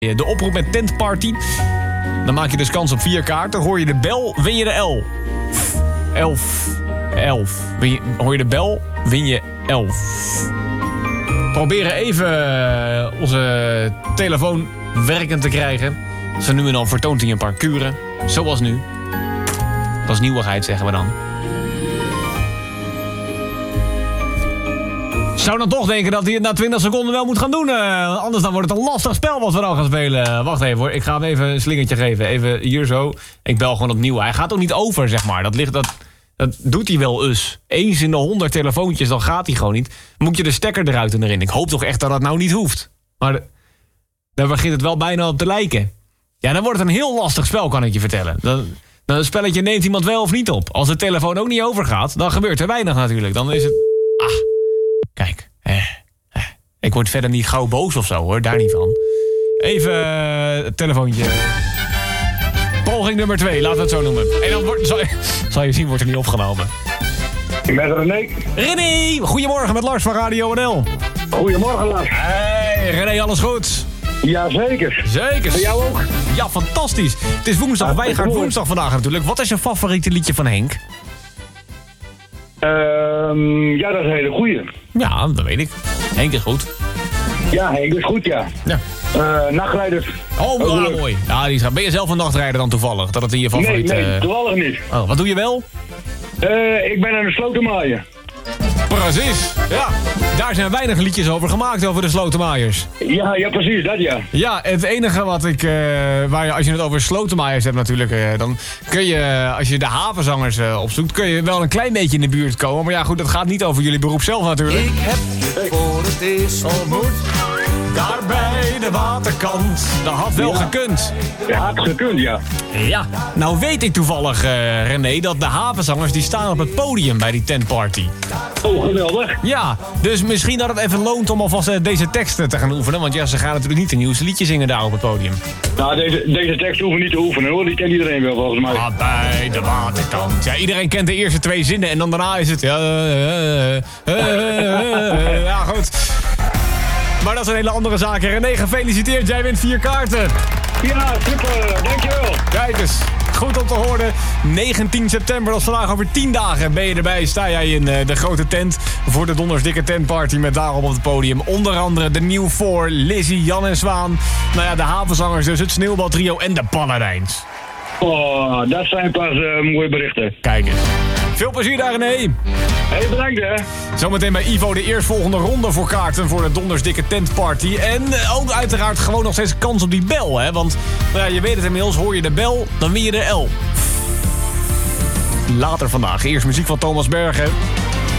De oproep met tentparty. Dan maak je dus kans op 4 kaarten. Hoor je de bel, win je de L. 11. Hoor je de bel, win je 11. Proberen even onze telefoon werkend te krijgen. Zo nu en dan vertoont hij een paar kuren. Zoals nu. Dat is nieuwigheid, zeggen we dan. Zou dan toch denken dat hij het na 20 seconden wel moet gaan doen. Anders dan wordt het een lastig spel wat we dan gaan spelen. Wacht even hoor, ik ga hem even een slingertje geven. Even hier zo. Ik bel gewoon opnieuw. Hij gaat ook niet over, zeg maar. Dat doet hij wel eens. Eens in de 100 telefoontjes, dan gaat hij gewoon niet. Moet je de stekker eruit en erin. Ik hoop toch echt dat dat nou niet hoeft. Maar daar begint het wel bijna op te lijken. Ja, dan wordt het een heel lastig spel, kan ik je vertellen. Dan een spelletje neemt iemand wel of niet op. Als de telefoon ook niet overgaat, dan gebeurt er weinig natuurlijk. Dan is het... Kijk. Ik word verder niet gauw boos of zo, hoor. Daar niet van. Even het telefoontje. Poging nummer 2, laten we het zo noemen. En dan zal je zien, wordt er niet opgenomen. Met René. René! Goedemorgen met Lars van Radio NL. Goedemorgen, Lars. Hey, René, alles goed? Jazeker. Zeker. Bij jou ook? Ja, fantastisch. Het is woensdag, wij gaan woensdag vandaag natuurlijk. Wat is je favoriete liedje van Henk? Ja, dat is een hele goeie. Ja, dat weet ik. Henk is goed. Ja, Henk is goed, ja. Nachtrijders. Oh, mooi. Ja, ben je zelf een nachtrijder dan toevallig? Dat het in je favoriet... Nee, toevallig niet. Oh, wat doe je wel? Ik ben aan de slotenmaaien. Precies. Ja, daar zijn weinig liedjes over gemaakt, over de slotenmaaiers. Ja, precies, dat ja. Ja, het enige wat als je het over slotenmaaiers hebt natuurlijk, dan kun je, als je de havenzangers opzoekt, kun je wel een klein beetje in de buurt komen. Maar ja, goed, dat gaat niet over jullie beroep zelf natuurlijk. Ik heb je voor het eerst ontmoet, daar bij de waterkant. Dat had wel gekund. Dat had gekund, ja. Ja, nou weet ik toevallig, René, dat de havenzangers die staan op het podium bij die tentparty. Oh, geweldig. Ja, dus misschien dat het even loont om alvast deze teksten te gaan oefenen. Want ja, ze gaan natuurlijk niet de nieuwste liedjes zingen daar op het podium. Nou, deze tekst hoeven we niet te oefenen hoor. Die kent iedereen wel volgens mij. Ah, bij de waterkant. Ja, iedereen kent de eerste 2 zinnen en dan daarna is het... Ja, goed. Maar dat is een hele andere zaak. René, gefeliciteerd. Jij wint 4 kaarten. Ja, super. Dankjewel. Kijk eens. Goed om te horen. 19 september, dat is vandaag over 10 dagen. Ben je erbij, sta jij in de grote tent voor de Dondersdikke Tentparty met daarop op het podium. Onder andere de Nieuw 4, Lizzie, Jan en Zwaan. Nou ja, de havenzangers dus, het Sneeuwbaltrio en de Paladijns. Oh, dat zijn pas mooie berichten. Kijk eens. Veel plezier daar, René. Hey, bedankt hè. Zometeen bij Ivo de eerstvolgende ronde voor kaarten voor de Dondersdikke Tentparty. En ook uiteraard gewoon nog steeds kans op die bel, hè. Want nou ja, je weet het inmiddels, hoor je de bel, dan win je de L. Later vandaag, eerst muziek van Thomas Bergen.